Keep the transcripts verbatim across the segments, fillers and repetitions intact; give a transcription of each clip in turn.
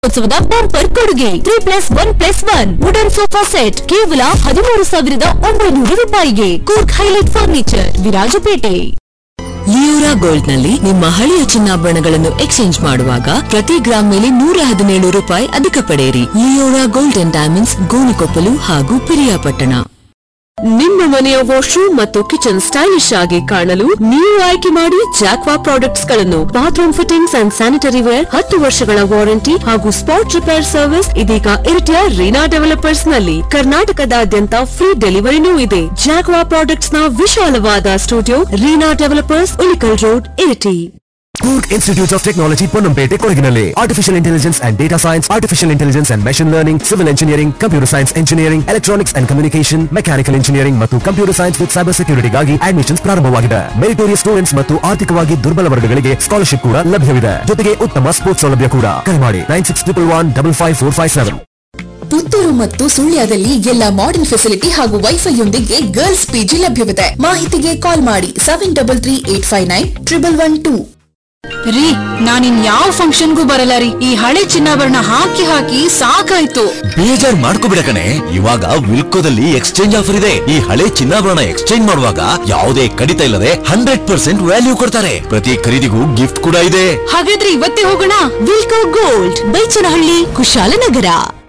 ಉತ್ಸವದ ಬಂಪರ್ ಕೊಡುಗೆ three plus one plus one wooden sofa set ಕೇವಲ ಹದಿಮೂರು ಸಾವಿರದ ಒಂಬೈನೂರು ರೂಪಾಯಿಗೆ. Coorg highlight furniture, Virajpet. Leora gold ನಲ್ಲಿ ನಿಮ್ಮ ಹಳೆಯ ಚಿನ್ನಾಭರಣಗಳನ್ನು ಎಕ್ಸ್ಚೇಂಜ್ ಮಾಡುವಾಗ ಪ್ರತಿ ಗ್ರಾಂ ಮೇಲೆ ನೂರ ಹದಿನೇಳು ರೂಪಾಯಿ ಅಧಿಕ ಪಡೆಯಿರಿ. Leora gold and diamonds, Gonikoppal ಹಾಗೂ ಪಿರಿಯಾಪಟ್ಟಣ. ನಿಮ್ಮ ಮನೆಯ ವಾಶ್ರೂಮ್ ಮತ್ತು ಕಿಚನ್ ಸ್ಟೈಲಿಶ್ ಆಗಿ ಕಾಣಲು ನೀವು ಆಯ್ಕೆ ಮಾಡಿ ಜಾಕ್ವಾ ಪ್ರಾಡಕ್ಟ್ಸ್ ಗಳನ್ನು. Bathroom fittings and sanitary wear, ಹತ್ತು ವರ್ಷಗಳ ವಾರಂಟಿ ಹಾಗೂ ಸ್ಪಾಟ್ ರಿಪೇರ್ ಸರ್ವಿಸ್ ಇದೀಗ ಇರಿಟಿಯ ರೀನಾ ಡೆವಲಪರ್ಸ್ ನಲ್ಲಿ. ಕರ್ನಾಟಕದಾದ್ಯಂತ ಫ್ರೀ ಡೆಲಿವರಿನೂ ಇದೆ. ಜಾಕ್ವಾ ಪ್ರಾಡಕ್ಟ್ಸ್ ನ ವಿಶಾಲವಾದ studio, Reena developers, Ulikkal road, Iritty. Kurk Institute of Technology, Ponnambete, Kodaginalli. Artificial Intelligence and Data Science, Artificial Intelligence and Machine Learning, Civil Engineering, Computer Science Engineering, Electronics and Communication, Mechanical Engineering ಮತ್ತು Computer Science with Cyber Security ಗಾಗಿ admissions ಪ್ರಾರಂಭವಾಗಿದೆ. Meritorious students ಮತ್ತು ಆರ್ಥಿಕವಾಗಿ ದುರ್ಬಲ ವರ್ಗಗಳಿಗೆ scholarship ಕೂಡ ಲಭ್ಯವಿದೆ. ಜೊತೆಗೆ ಉತ್ತಮ ಸ್ಪೋರ್ಟ್ಸ್ ಸೌಲಭ್ಯ ಕೂಡ. ಕರೆ ಮಾಡಿ nine six triple one double five four five seven. Puttur ಮತ್ತು ಸುಳ್ಯದಲ್ಲಿ ಎಲ್ಲ ಮಾಡರ್ನ್ ಫೆಸಿಲಿಟಿ ಹಾಗೂ ವೈಫೈಯೊಂದಿಗೆ ಗರ್ಲ್ಸ್ ಪಿಜಿ ಲಭ್ಯವಿದೆ. ಮಾಹಿತಿಗೆ ಕಾಲ್ ಮಾಡಿ seven double three eight five nine triple one two. ರೀ, ನಾನಿನ್ ಯಾವ ಫಂಕ್ಷನ್ಗೂ ಬರಲ್ಲ ರೀ. ಈ ಹಳೆ ಚಿನ್ನಾಭರಣ ಹಾಕಿ ಹಾಕಿ ಸಾಕಾಯ್ತು. ಬೇಜಾರ್ ಮಾಡ್ಕೋಬಿಡ ಕಣೆ, ಇವಾಗ ವಿಲ್ಕೋದಲ್ಲಿ ಎಕ್ಸ್ಚೇಂಜ್ ಆಫರ್ ಇದೆ. ಈ ಹಳೆ ಚಿನ್ನಾಭರಣ ಎಕ್ಸ್ಚೇಂಜ್ ಮಾಡುವಾಗ ಯಾವುದೇ ಕಡಿತ ಇಲ್ಲದೆ ಹಂಡ್ರೆಡ್ ಪರ್ಸೆಂಟ್ ವ್ಯಾಲ್ಯೂ ಕೊಡ್ತಾರೆ. ಪ್ರತಿ ಖರೀದಿಗೂ ಗಿಫ್ಟ್ ಕೂಡ ಇದೆ. ಹಾಗಾದ್ರೆ ಇವತ್ತೇ ಹೋಗೋಣ. ವಿಲ್ಕೋ ಗೋಲ್ಡ್, ಬೈಚನಹಳ್ಳಿ, ಕುಶಾಲನಗರ.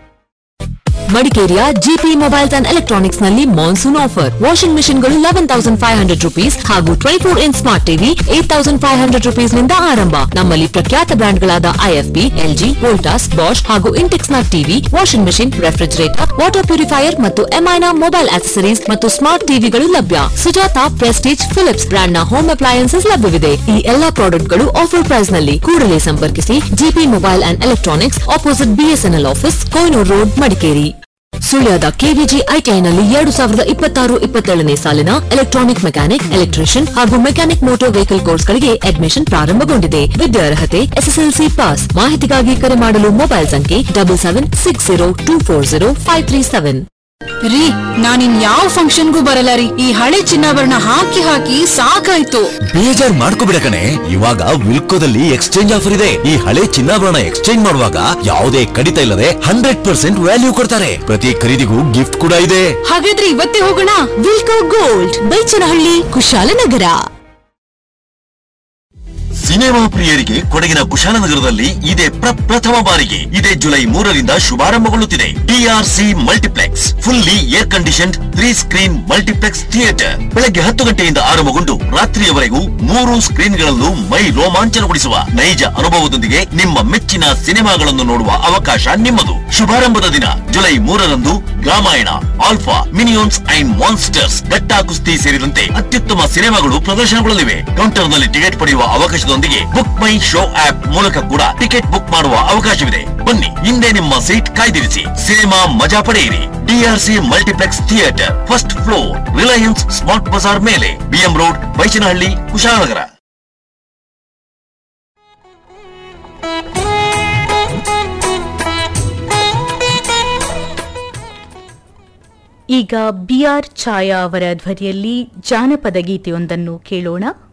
ಮಡಿಕೇರಿಯ ಜಿಪಿ ಮೊಬೈಲ್ಸ್ ಅಂಡ್ ಎಲೆಕ್ಟ್ರಾನಿಕ್ಸ್ ನಲ್ಲಿ monsoon offer. Washing ಮೆಷಿನ್ಗಳು eleven thousand five hundred rupees ಹಾಗೂ twenty four inch smart TV eight thousand five hundred rupees ನಿಂದ ಆರಂಭ. ನಮ್ಮಲ್ಲಿ ಪ್ರಖ್ಯಾತ ಬ್ರಾಂಡ್ಗಳಾದ ಐಎಫ್ಬಿ, ಎಲ್ಜಿ, ವೋಲ್ಟಾಸ್, ಬಾಷ್ ಹಾಗೂ ಇಂಟೆಕ್ಸ್ ನ TV, washing machine, refrigerator, water purifier ಮತ್ತು ಎಂಐನ mobile accessories ಮತ್ತು ಸ್ಮಾರ್ಟ್ ಟಿವಿಗಳು ಲಭ್ಯ. ಸುಜಾತಾ, ಪ್ರೆಸ್ಟೀಜ್, ಫಿಲಿಪ್ಸ್ ಬ್ರಾಂಡ್ ನ ಹೋಮ್ ಅಪ್ಲಯನ್ಸಸ್ ಲಭ್ಯವಿದೆ. ಈ ಎಲ್ಲಾ ಪ್ರಾಡಕ್ಟ್ಗಳು ಆಫರ್ ಪ್ರೈಸ್ ನಲ್ಲಿ. ಕೂಡಲೇ ಸಂಪರ್ಕಿಸಿ GP mobile and electronics, opposite BSNL office, Kohinoor road, Madikeri. ಸುಳ್ಯದ KVG ಐಟಿಐನಲ್ಲಿ ಎರಡು ಸಾವಿರದ ಇಪ್ಪತ್ತಾರು ಇಪ್ಪತ್ತೇಳನೇ ಸಾಲಿನ ಎಲೆಕ್ಟ್ರಾನಿಕ್ ಮೆಕ್ಯಾನಿಕ್, ಎಲೆಕ್ಟ್ರಿಷಿಯನ್ ಹಾಗೂ ಮೆಕ್ಯಾನಿಕ್ ಮೋಟಾರ್ ವೆಹಿಕಲ್ ಕೋರ್ಸ್ಗಳಿಗೆ ಅಡ್ಮಿಷನ್ ಪ್ರಾರಂಭಗೊಂಡಿದೆ. ವಿದ್ಯಾರ್ಹತೆ ಎಸ್ಎಸ್ಎಲ್ಸಿ ಪಾಸ್. ಮಾಹಿತಿಗಾಗಿ ಕರೆ ಮಾಡಲು ಮೊಬೈಲ್ ಸಂಖ್ಯೆ double seven six zero two four zero five three seven. ರೀ, ನಾನಿನ್ ಯಾವ ಫಂಕ್ಷನ್ಗೂ ಬರಲ್ಲ ರೀ. ಈ ಹಳೆ ಚಿನ್ನಾಭರಣ ಹಾಕಿ ಹಾಕಿ ಸಾಕಾಯ್ತು. ಬೇಜಾರ್ ಮಾಡ್ಕೋಬಿಡ ಕಣೆ, ಇವಾಗ ವಿಲ್ಕೋದಲ್ಲಿ ಎಕ್ಸ್ಚೇಂಜ್ ಆಫರ್ ಇದೆ. ಈ ಹಳೆ ಚಿನ್ನಾಭರಣ ಎಕ್ಸ್ಚೇಂಜ್ ಮಾಡುವಾಗ ಯಾವುದೇ ಕಡಿತ ಇಲ್ಲದೆ ಹಂಡ್ರೆಡ್ ಪರ್ಸೆಂಟ್ ವ್ಯಾಲ್ಯೂ ಕೊಡ್ತಾರೆ. ಪ್ರತಿ ಖರೀದಿಗೂ ಗಿಫ್ಟ್ ಕೂಡ ಇದೆ. ಹಾಗಾದ್ರೆ ಇವತ್ತೇ ಹೋಗೋಣ. ವಿಲ್ಕೋ ಗೋಲ್ಡ್, ಬೈಚನಹಳ್ಳಿ, ಕುಶಾಲನಗರ. ಸಿನಿಮಾ ಪ್ರಿಯರಿಗೆ ಕೊಡಗಿನ ಕುಶಾಲನಗರದಲ್ಲಿ ಇದೇ ಪ್ರಪ್ರಥಮ ಬಾರಿಗೆ ಇದೇ ಜುಲೈ ಮೂರರಿಂದ ಶುಭಾರಂಭಗೊಳ್ಳುತ್ತಿದೆ. DRC multiplex, fully air conditioned three screen multiplex theatre. ಬೆಳಗ್ಗೆ ಹತ್ತು ಗಂಟೆಯಿಂದ ಆರಂಭಗೊಂಡು ರಾತ್ರಿಯವರೆಗೂ ಮೂರು ಸ್ಕ್ರೀನ್ ಗಳಲ್ಲೂ ಮೈ ರೋಮಾಂಚನಗೊಳಿಸುವ ನೈಜ ಅನುಭವದೊಂದಿಗೆ ನಿಮ್ಮ ಮೆಚ್ಚಿನ ಸಿನಿಮಾಗಳನ್ನು ನೋಡುವ ಅವಕಾಶ ನಿಮ್ಮದು. ಶುಭಾರಂಭದ ದಿನ ಜುಲೈ ಮೂರರಂದು ರಾಮಾಯಣ, ಆಲ್ಫಾ, ಮಿನಿಯೋನ್ಸ್ ಅಂಡ್ ಮಾನ್ಸ್ಟರ್ಸ್, ಗಟ್ಟಾ ಕುಸ್ತಿ ಸೇರಿದಂತೆ ಅತ್ಯುತ್ತಮ ಸಿನಿಮಾಗಳು ಪ್ರದರ್ಶನಗೊಳ್ಳಲಿವೆ. ಕೌಂಟರ್ನಲ್ಲಿ ಟಿಕೆಟ್ ಪಡೆಯುವ ಅವಕಾಶದೊಂದಿಗೆ ಬುಕ್ ಮೈ ಶೋ ಆಪ್ ಮೂಲಕ ಕೂಡ ಟಿಕೆಟ್ ಬುಕ್ ಮಾಡುವ ಅವಕಾಶವಿದೆ. ಬನ್ನಿ, ಹಿಂದೆ ನಿಮ್ಮ ಸೀಟ್ ಕಾಯ್ದಿರಿಸಿ ಸಿನಿಮಾ ಮಜಾ ಪಡೆಯಿರಿ. DRC multiplex theatre, first floor, Reliance smart Bazaar ಮೇಲೆ, ಬಿಎಂ ರೋಡ್, ಬೈಚನಹಳ್ಳಿ, ಕುಶಾಲನಗರ. ಈಗ ಬಿಆರ್ ಛಾಯಾ ಅವರ ಧ್ವನಿಯಲ್ಲಿ ಜಾನಪದ ಗೀತೆಯೊಂದನ್ನು ಕೇಳೋಣ.